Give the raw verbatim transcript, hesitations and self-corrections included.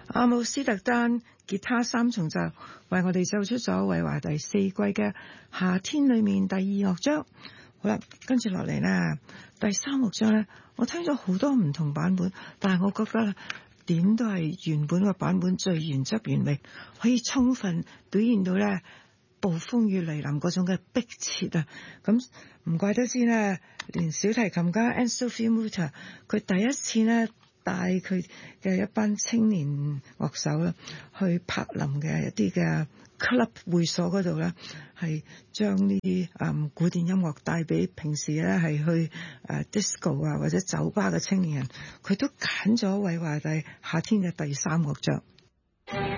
阿姆斯特丹吉他三重奏為我哋奏出咗韋華第四季嘅夏天裏面第二樂章。好啦，跟住落嚟呢，第三樂章呢，我聽咗好多唔同版本，但係我覺得點都係原本個版本最原汁原味，可以充分表現到呢暴風雨嚟臨嗰種嘅迫切啊！咁唔怪得之呢，連小提琴家 Anne-Sophie Mutter 佢第一次呢帶佢嘅一班青年樂手啦，去柏林嘅一啲嘅 club 會所嗰度咧，係將呢啲誒古典音樂帶俾平時咧係去誒 disco 啊或者酒吧嘅青年人，佢都揀咗韋華第夏天嘅第三樂章。